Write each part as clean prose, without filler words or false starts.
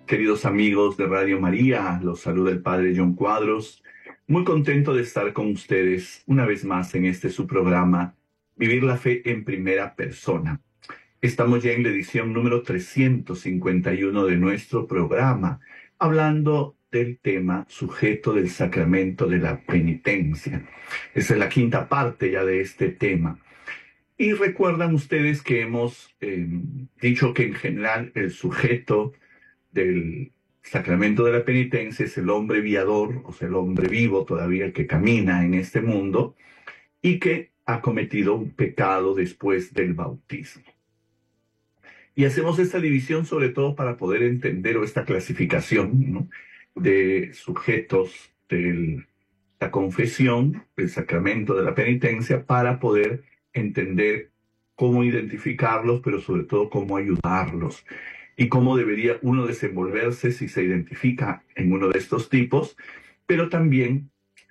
Queridos amigos de Radio María, los saluda el Padre John Cuadros. Muy contento de estar con ustedes una vez más en este su programa, Vivir la Fe en Primera Persona. Estamos ya en la edición número 351 de nuestro programa, hablando del tema sujeto del sacramento de la penitencia. Esa es la quinta parte ya de este tema. Y recuerdan ustedes que hemos dicho que en general el sujeto del sacramento de la penitencia es el hombre viador, o sea, el hombre vivo todavía que camina en este mundo y que ha cometido un pecado después del bautismo. Y hacemos esta división sobre todo para poder entender o esta clasificación, ¿no?, de sujetos de la confesión, del sacramento de la penitencia, para poder entender cómo identificarlos, pero sobre todo cómo ayudarlos y cómo debería uno desenvolverse si se identifica en uno de estos tipos, pero también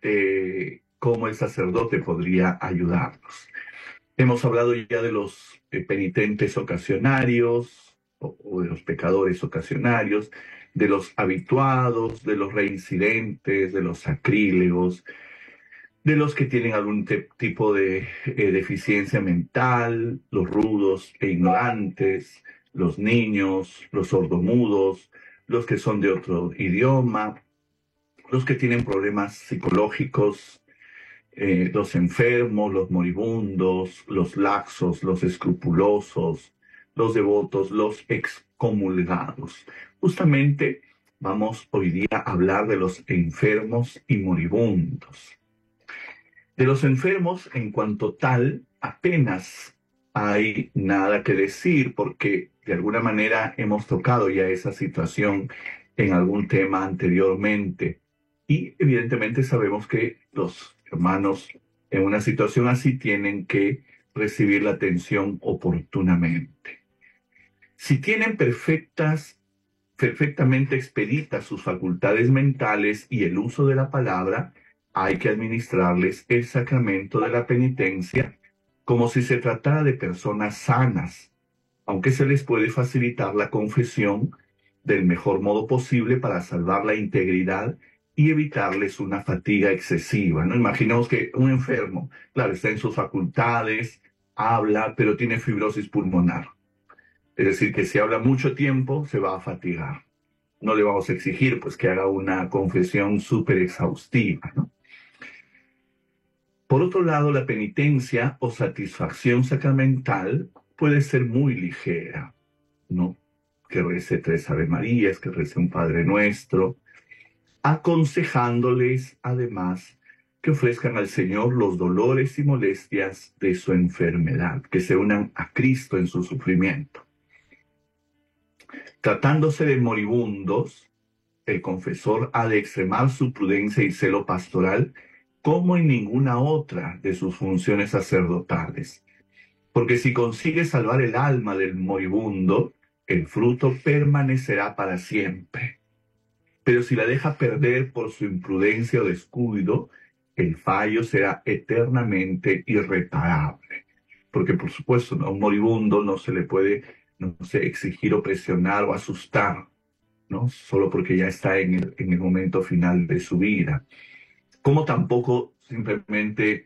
cómo el sacerdote podría ayudarlos. Hemos hablado ya de los penitentes ocasionarios o de los pecadores ocasionarios, de los habituados, de los reincidentes, de los sacrílegos, de los que tienen algún tipo de deficiencia mental, los rudos e ignorantes, los niños, los sordomudos, los que son de otro idioma, los que tienen problemas psicológicos, los enfermos, los moribundos, los laxos, los escrupulosos, los devotos, los excomulgados. Justamente vamos hoy día a hablar de los enfermos y moribundos. De los enfermos, en cuanto tal, apenas hay nada que decir, porque de alguna manera hemos tocado ya esa situación en algún tema anteriormente. Y evidentemente sabemos que los hermanos en una situación así tienen que recibir la atención oportunamente. Si tienen perfectamente expeditas sus facultades mentales y el uso de la palabra, hay que administrarles el sacramento de la penitencia como si se tratara de personas sanas, aunque se les puede facilitar la confesión del mejor modo posible para salvar la integridad y evitarles una fatiga excesiva, ¿no? Imaginemos que un enfermo, claro, está en sus facultades, habla, pero tiene fibrosis pulmonar. Es decir, que si habla mucho tiempo, se va a fatigar. No le vamos a exigir, pues, que haga una confesión súper exhaustiva, ¿no? Por otro lado, la penitencia o satisfacción sacramental puede ser muy ligera, ¿no? Que rece 3 Ave Marías, que rece un Padre Nuestro, aconsejándoles además que ofrezcan al Señor los dolores y molestias de su enfermedad, que se unan a Cristo en su sufrimiento. Tratándose de moribundos, el confesor ha de extremar su prudencia y celo pastoral como en ninguna otra de sus funciones sacerdotales, porque si consigue salvar el alma del moribundo, el fruto permanecerá para siempre. Pero si la deja perder por su imprudencia o descuido, el fallo será eternamente irreparable. Porque, por supuesto, a un moribundo no se le puede, no sé, exigir o presionar o asustar, ¿no? Solo porque ya está en el momento final de su vida. Como tampoco simplemente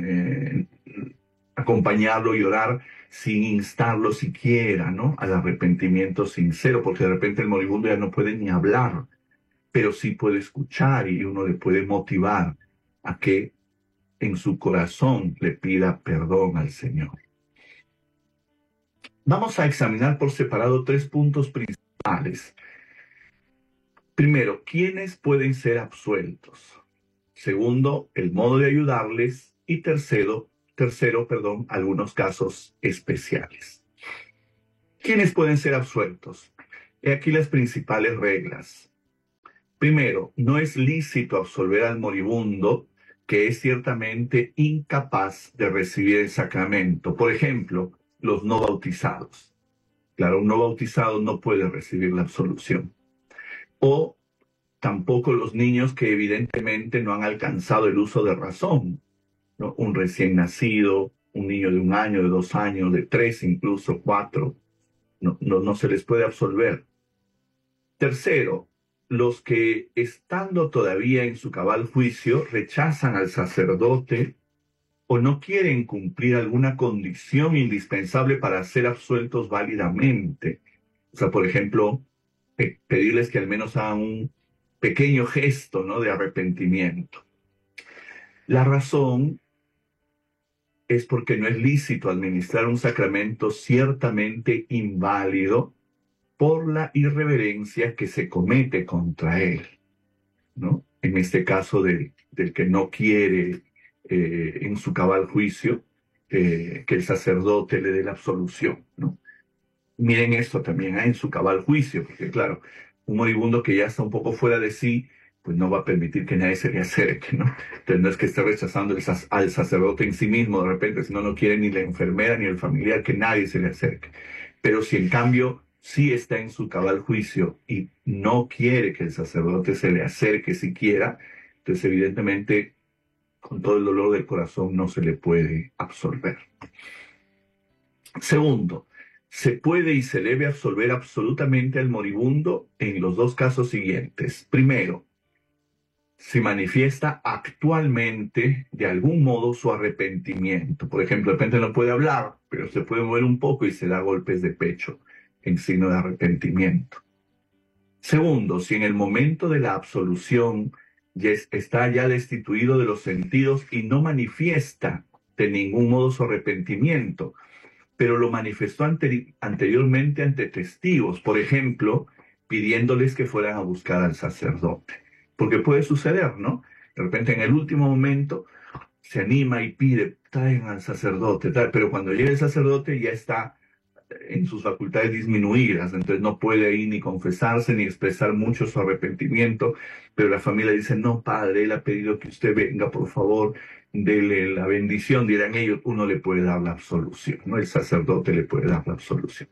acompañarlo y orar sin instarlo siquiera, ¿no?, al arrepentimiento sincero, porque de repente el moribundo ya no puede ni hablar, pero sí puede escuchar y uno le puede motivar a que en su corazón le pida perdón al Señor. Vamos a examinar por separado 3 puntos principales. Primero, ¿quiénes pueden ser absueltos? Segundo, el modo de ayudarles. Y tercero, algunos casos especiales. ¿Quiénes pueden ser absueltos? He aquí las principales reglas. Primero, no es lícito absolver al moribundo que es ciertamente incapaz de recibir el sacramento. Por ejemplo, los no bautizados. Claro, un no bautizado no puede recibir la absolución. O tampoco los niños que evidentemente no han alcanzado el uso de razón, ¿no? Un recién nacido, un niño de 1 año, de 2 años, de 3, incluso 4, no se les puede absolver. Tercero, los que estando todavía en su cabal juicio rechazan al sacerdote o no quieren cumplir alguna condición indispensable para ser absueltos válidamente. O sea, por ejemplo, pedirles que al menos hagan un pequeño gesto, ¿no?, de arrepentimiento. La razón es porque no es lícito administrar un sacramento ciertamente inválido por la irreverencia que se comete contra él, ¿no? En este caso del que no quiere en su cabal juicio que el sacerdote le dé la absolución, ¿no? Miren esto también en su cabal juicio, porque claro, un moribundo que ya está un poco fuera de sí, pues no va a permitir que nadie se le acerque, ¿no? Entonces no es que esté rechazando al sacerdote en sí mismo de repente, sino no quiere ni la enfermera ni el familiar que nadie se le acerque. Pero si en cambio sí está en su cabal juicio y no quiere que el sacerdote se le acerque siquiera, entonces evidentemente con todo el dolor del corazón no se le puede absolver. Segundo, se puede y se debe absolver absolutamente al moribundo en los dos casos siguientes. Primero, si manifiesta actualmente de algún modo su arrepentimiento. Por ejemplo, de repente no puede hablar, pero se puede mover un poco y se da golpes de pecho en signo de arrepentimiento. Segundo, si en el momento de la absolución está ya destituido de los sentidos y no manifiesta de ningún modo su arrepentimiento, pero lo manifestó anteriormente ante testigos, por ejemplo, pidiéndoles que fueran a buscar al sacerdote. Porque puede suceder, ¿no? De repente en el último momento se anima y pide, traigan al sacerdote, tal, pero cuando llega el sacerdote ya está en sus facultades disminuidas, entonces no puede ahí ni confesarse ni expresar mucho su arrepentimiento, pero la familia dice, no, padre, él ha pedido que usted venga, por favor, dele la bendición, dirán ellos, uno le puede dar la absolución, ¿no? El sacerdote le puede dar la absolución.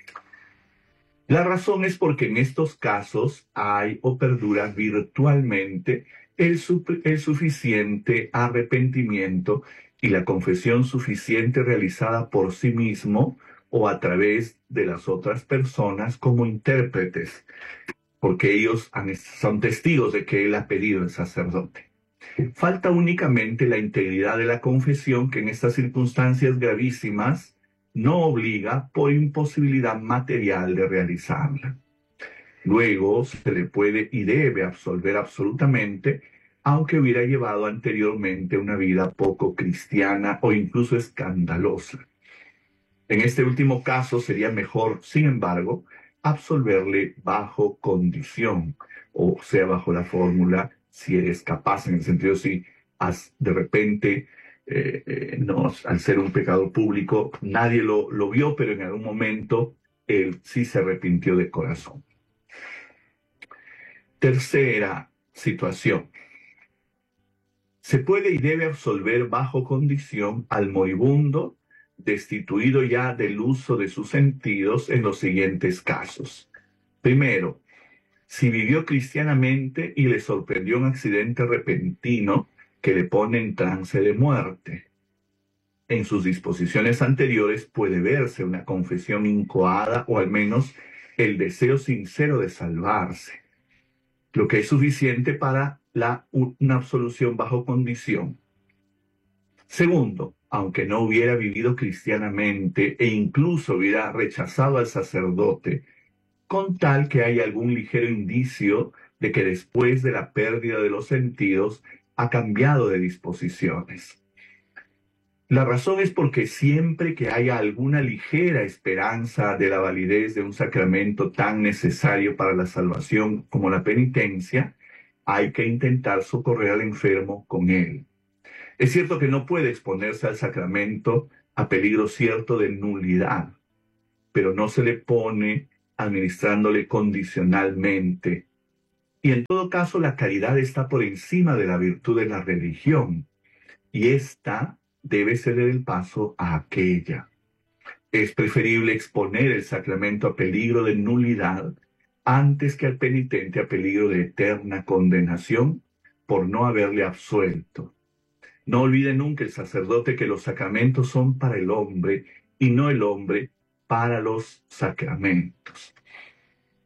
La razón es porque en estos casos hay o perdura virtualmente el suficiente arrepentimiento y la confesión suficiente realizada por sí mismo o a través de las otras personas como intérpretes, porque ellos son testigos de que él ha pedido el sacerdote. Falta únicamente la integridad de la confesión, que en estas circunstancias gravísimas no obliga por imposibilidad material de realizarla. Luego se le puede y debe absolver absolutamente, aunque hubiera llevado anteriormente una vida poco cristiana o incluso escandalosa. En este último caso sería mejor, sin embargo, absolverle bajo condición, o sea, bajo la fórmula, si eres capaz, en el sentido si de repente, no, al ser un pecador público, nadie lo vio, pero en algún momento él sí se arrepintió de corazón. Tercera situación. Se puede y debe absolver bajo condición al moribundo destituido ya del uso de sus sentidos en los siguientes casos. Primero, si vivió cristianamente y le sorprendió un accidente repentino que le pone en trance de muerte. En sus disposiciones anteriores puede verse una confesión incoada o al menos el deseo sincero de salvarse, lo que es suficiente para una absolución bajo condición. Segundo, aunque no hubiera vivido cristianamente e incluso hubiera rechazado al sacerdote, con tal que haya algún ligero indicio de que después de la pérdida de los sentidos ha cambiado de disposiciones. La razón es porque siempre que haya alguna ligera esperanza de la validez de un sacramento tan necesario para la salvación como la penitencia, hay que intentar socorrer al enfermo con él. Es cierto que no puede exponerse al sacramento a peligro cierto de nulidad, pero no se le pone administrándole condicionalmente. Y en todo caso, la caridad está por encima de la virtud de la religión, y ésta debe ceder el paso a aquella. Es preferible exponer el sacramento a peligro de nulidad antes que al penitente a peligro de eterna condenación por no haberle absuelto. No olvide nunca el sacerdote que los sacramentos son para el hombre y no el hombre para los sacramentos.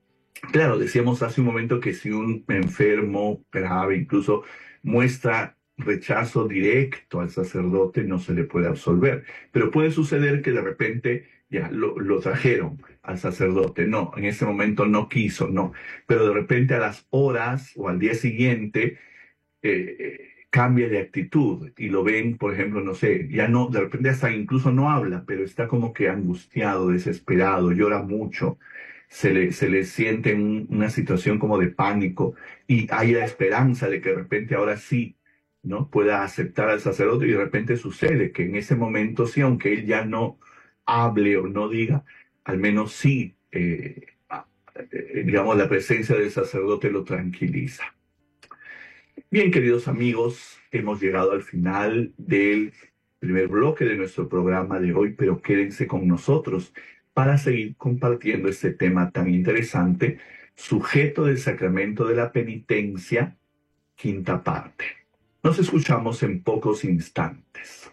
Claro, decíamos hace un momento que si un enfermo grave incluso muestra rechazo directo al sacerdote, no se le puede absolver. Pero puede suceder que de repente ya lo trajeron al sacerdote. No, en ese momento no quiso, no. Pero de repente a las horas o al día siguiente cambia de actitud y lo ven, por ejemplo, no sé, ya no, de repente hasta incluso no habla, pero está como que angustiado, desesperado, llora mucho, se le siente en una situación como de pánico y hay la esperanza de que de repente ahora sí, ¿no? Pueda aceptar al sacerdote y de repente sucede que en ese momento sí, aunque él ya no hable o no diga, al menos sí, digamos, la presencia del sacerdote lo tranquiliza. Bien, queridos amigos, hemos llegado al final del primer bloque de nuestro programa de hoy, pero quédense con nosotros para seguir compartiendo este tema tan interesante, sujeto del sacramento de la penitencia, quinta parte. Nos escuchamos en pocos instantes.